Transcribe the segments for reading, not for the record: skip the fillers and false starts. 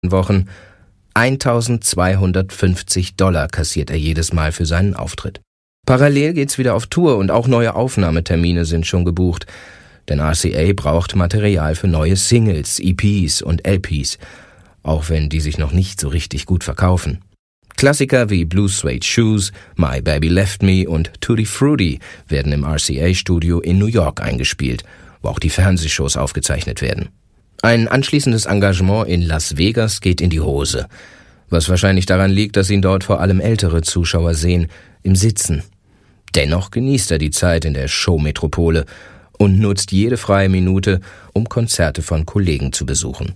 Wochen. $1.250 kassiert er jedes Mal für seinen Auftritt. Parallel geht's wieder auf Tour und auch neue Aufnahmetermine sind schon gebucht. Denn RCA braucht Material für neue Singles, EPs und LPs, auch wenn die sich noch nicht so richtig gut verkaufen. Klassiker wie Blue Suede Shoes, My Baby Left Me und Tutti Frutti werden im RCA-Studio in New York eingespielt, wo auch die Fernsehshows aufgezeichnet werden. Ein anschließendes Engagement in Las Vegas geht in die Hose, was wahrscheinlich daran liegt, dass ihn dort vor allem ältere Zuschauer sehen, im Sitzen. Dennoch genießt er die Zeit in der Showmetropole und nutzt jede freie Minute, um Konzerte von Kollegen zu besuchen.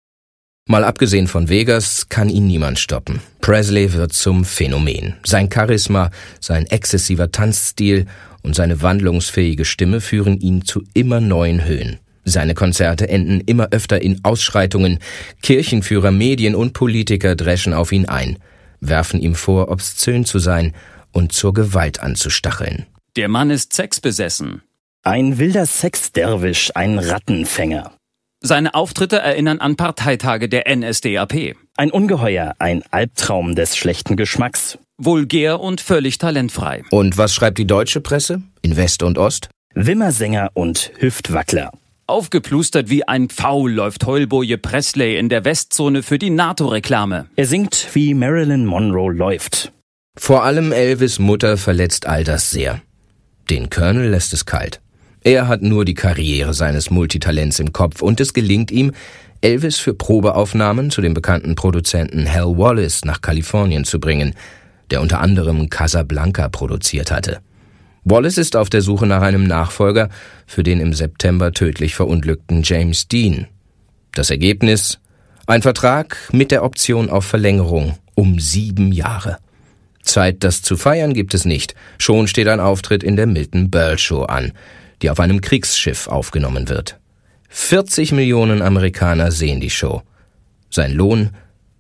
Mal abgesehen von Vegas kann ihn niemand stoppen. Presley wird zum Phänomen. Sein Charisma, sein exzessiver Tanzstil und seine wandlungsfähige Stimme führen ihn zu immer neuen Höhen. Seine Konzerte enden immer öfter in Ausschreitungen. Kirchenführer, Medien und Politiker dreschen auf ihn ein, werfen ihm vor, obszön zu sein und zur Gewalt anzustacheln. Der Mann ist sexbesessen. Ein wilder Sexderwisch, ein Rattenfänger. Seine Auftritte erinnern an Parteitage der NSDAP. Ein Ungeheuer, ein Albtraum des schlechten Geschmacks. Vulgär und völlig talentfrei. Und was schreibt die deutsche Presse? In West und Ost? Wimmersänger und Hüftwackler. Aufgeplustert wie ein Pfau läuft Heulboje Presley in der Westzone für die NATO-Reklame. Er singt, wie Marilyn Monroe läuft. Vor allem Elvis' Mutter verletzt all das sehr. Den Colonel lässt es kalt. Er hat nur die Karriere seines Multitalents im Kopf und es gelingt ihm, Elvis für Probeaufnahmen zu dem bekannten Produzenten Hal Wallis nach Kalifornien zu bringen, der unter anderem Casablanca produziert hatte. Wallis ist auf der Suche nach einem Nachfolger für den im September tödlich verunglückten James Dean. Das Ergebnis? Ein Vertrag mit der Option auf Verlängerung um 7 Jahre. Zeit, das zu feiern, gibt es nicht. Schon steht ein Auftritt in der Milton Berle Show an, die auf einem Kriegsschiff aufgenommen wird. 40 Millionen Amerikaner sehen die Show. Sein Lohn?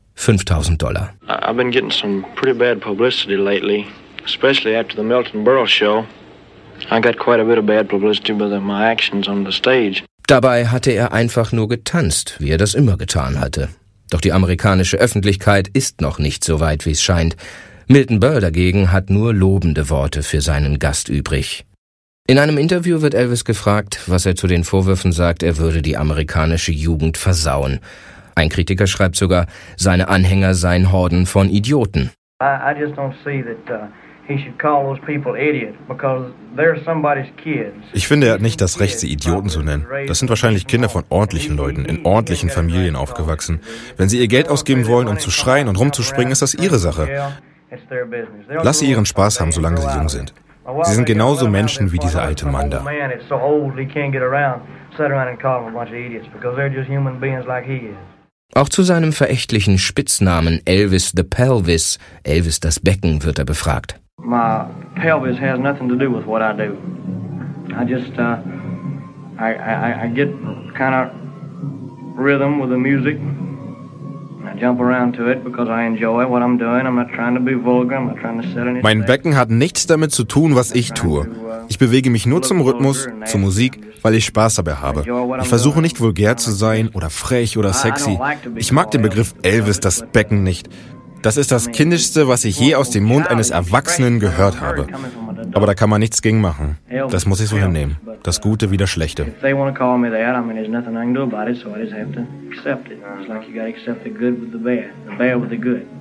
$5.000. I've been getting some pretty bad publicity lately, especially after the Milton Berle show. I got quite a bit of bad publicity with my actions on the stage. Dabei hatte er einfach nur getanzt, wie er das immer getan hatte. Doch die amerikanische Öffentlichkeit ist noch nicht so weit, wie es scheint. Milton Berle dagegen hat nur lobende Worte für seinen Gast übrig. In einem Interview wird Elvis gefragt, was er zu den Vorwürfen sagt, er würde die amerikanische Jugend versauen. Ein Kritiker schreibt sogar, seine Anhänger seien Horden von Idioten. I just don't see that he should call those people idiot because they're somebody's kids. Ich finde, er hat nicht das Recht, sie Idioten zu nennen. Das sind wahrscheinlich Kinder von ordentlichen Leuten, in ordentlichen Familien aufgewachsen. Wenn sie ihr Geld ausgeben wollen, um zu schreien und rumzuspringen, ist das ihre Sache. Lass sie ihren Spaß haben, solange sie jung sind. Sie sind genauso Menschen wie dieser alte Mann da. Auch zu seinem verächtlichen Spitznamen Elvis the Pelvis, Elvis das Becken, wird er befragt. My pelvis has nothing to do with what I do. I just I get kind of rhythm with the music. I jump around to it because I enjoy what I'm doing. I'm not trying to be vulgar. I'm not trying to set any. Mein Becken hat nichts damit zu tun, was ich tue. Ich bewege mich nur zum Rhythmus, zur Musik, weil ich Spaß dabei habe. Ich versuche nicht vulgär zu sein oder frech oder sexy. Ich mag den Begriff Elvis das Becken nicht. Das ist das Kindischste, was ich je aus dem Mund eines Erwachsenen gehört habe. Aber da kann man nichts gegen machen. Das muss ich so hinnehmen. Das Gute wie das Schlechte. There's nothing I can do about it, so I just have to accept it. It's like you gotta accept the good with the bad with the good.